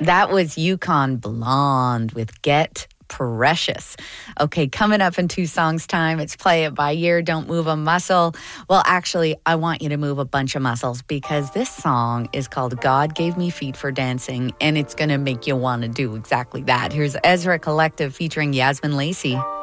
That was Yukon Blonde with Get Precious. Okay, coming up in 2 songs time, it's Play It By Ear, Don't Move a Muscle. Well, actually, I want you to move a bunch of muscles because this song is called God Gave Me Feet for Dancing, and it's going to make you want to do exactly that. Here's Ezra Collective featuring Yasmin Lacey.